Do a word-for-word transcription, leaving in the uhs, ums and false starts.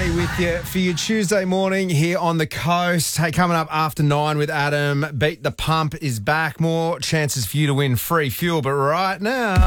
Barney with you for your Tuesday morning here on the coast. Hey, coming up after nine with Adam, Beat the Pump is back. More chances for you to win free fuel, but right now...